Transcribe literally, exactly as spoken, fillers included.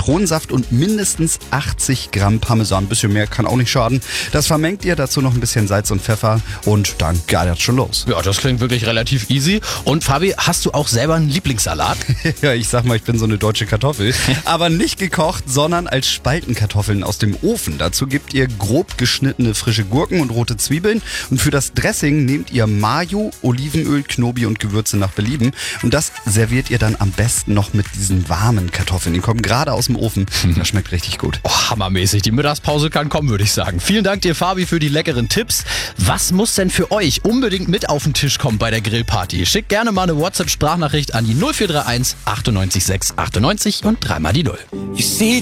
Zitronensaft und mindestens achtzig Gramm Parmesan. Ein bisschen mehr kann auch nicht schaden. Das vermengt ihr, dazu noch ein bisschen Salz und Pfeffer und dann geht's schon los. Ja, das klingt wirklich relativ easy. Und Fabi, hast du auch selber einen Lieblingssalat? Ja, ich sag mal, ich bin so eine deutsche Kartoffel. Aber nicht gekocht, sondern als Spaltenkartoffeln aus dem Ofen. Dazu gebt ihr grob geschnittene frische Gurken und rote Zwiebeln. Und für das Dressing nehmt ihr Mayo, Olivenöl, Knobi und Gewürze nach Belieben. Und das serviert ihr dann am besten noch mit diesen warmen Kartoffeln. Die kommen gerade aus dem Ofen. Das schmeckt richtig gut. Oh, hammermäßig. Die Mittagspause kann kommen, würde ich sagen. Vielen Dank dir, Fabi, für die leckeren Tipps. Was muss denn für euch unbedingt mit auf den Tisch kommen bei der Grillparty? Schickt gerne mal eine WhatsApp-Sprachnachricht an die null vier drei eins achtundneunzig sechs achtundneunzig und dreimal die Null.